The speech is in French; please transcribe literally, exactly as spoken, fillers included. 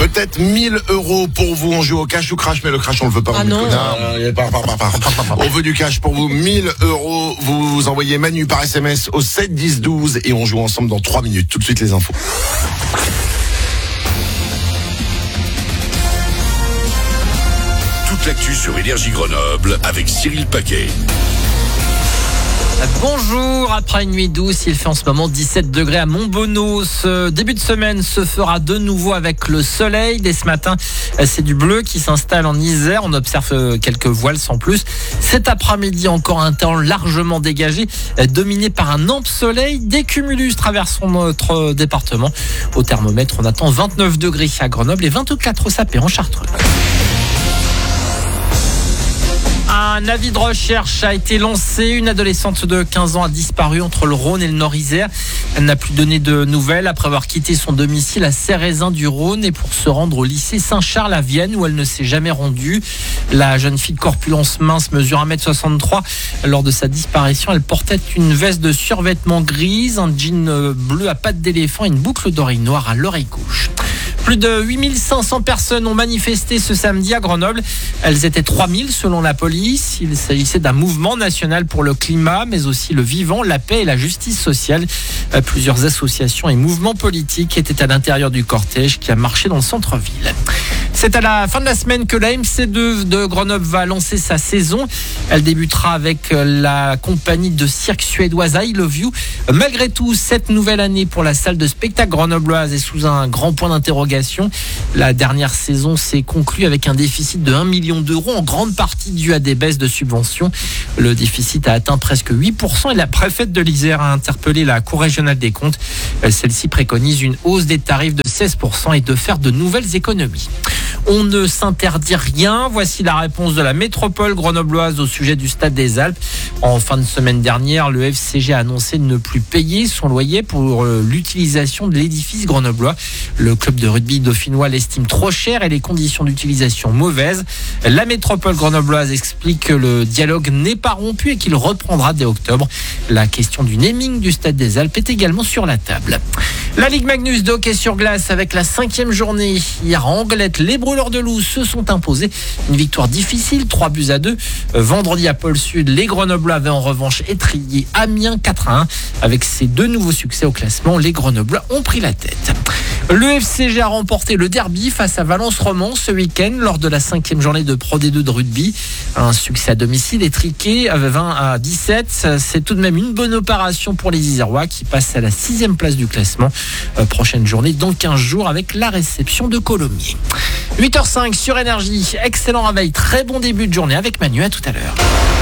Peut-être mille euros pour vous. On joue au cash ou crash, mais le crash on le veut pas. Ah on non. Euh, par, par, par, par, par. On veut du cash pour vous. mille euros. Vous envoyez Manu par S M S au sept dix douze et on joue ensemble dans trois minutes. Tout de suite les infos. Toute l'actu sur Énergie Grenoble avec Cyril Paquet. Bonjour, après une nuit douce, il fait en ce moment dix-sept degrés à Montbonneau. Ce début de semaine se fera de nouveau avec le soleil. Dès ce matin, c'est du bleu qui s'installe en Isère. On observe quelques voiles sans plus. Cet après-midi, encore un temps largement dégagé, dominé par un ample soleil. Des cumulus traversent notre département. Au thermomètre, on attend vingt-neuf degrés à Grenoble et vingt-quatre au Sapé en Chartres. Un avis de recherche a été lancé. Une adolescente de quinze ans a disparu entre le Rhône et le Nord-Isère. Elle n'a plus donné de nouvelles après avoir quitté son domicile à Cérézin du Rhône et pour se rendre au lycée Saint-Charles à Vienne où elle ne s'est jamais rendue. La jeune fille de corpulence mince mesure un mètre soixante-trois. Lors de sa disparition, elle portait une veste de survêtement grise, un jean bleu à pattes d'éléphant et une boucle d'oreille noire à l'oreille gauche. Plus de huit mille cinq cents personnes ont manifesté ce samedi à Grenoble. Elles étaient trois mille selon la police. Il s'agissait d'un mouvement national pour le climat, mais aussi le vivant, la paix et la justice sociale. Plusieurs associations et mouvements politiques étaient à l'intérieur du cortège qui a marché dans le centre-ville. C'est à la fin de la semaine que la M C deux de Grenoble va lancer sa saison. Elle débutera avec la compagnie de cirque suédoise I Love You. Malgré tout, cette nouvelle année pour la salle de spectacle grenobloise est sous un grand point d'interrogation. La dernière saison s'est conclue avec un déficit de un million d'euros, en grande partie dû à des baisses de subventions. Le déficit a atteint presque huit pour cent et la préfète de l'Isère a interpellé la Cour régionale des comptes. Celle-ci préconise une hausse des tarifs de seize pour cent et de faire de nouvelles économies. On ne s'interdit rien. Voici la réponse de la métropole grenobloise au sujet du Stade des Alpes. En fin de semaine dernière, le F C G a annoncé ne plus payer son loyer pour l'utilisation de l'édifice grenoblois. Le club de rugby dauphinois l'estime trop cher et les conditions d'utilisation mauvaises. La métropole grenobloise explique que le dialogue n'est pas rompu et qu'il reprendra dès octobre. La question du naming du Stade des Alpes est également sur la table. La Ligue Magnus de hockey sur glace avec la cinquième journée. Hier à Anglette, les Brûleurs de Loups se sont imposés. Une victoire difficile, trois buts à deux. Vendredi à Pôle Sud, les Grenoblois avaient en revanche étrillé Amiens quatre à un. Avec ces deux nouveaux succès au classement, les Grenoblois ont pris la tête. Le F C G a remporté le derby face à Valence-Romand ce week-end lors de la cinquième journée de Pro D deux de rugby. Un succès à domicile étriqué vingt à dix-sept. C'est tout de même une bonne opération pour les Isérois qui passent à la sixième place du classement. Euh, prochaine journée dans quinze jours avec la réception de Colomiers. huit heures cinq sur Énergie. Excellent réveil, très bon début de journée avec Manu. À tout à l'heure.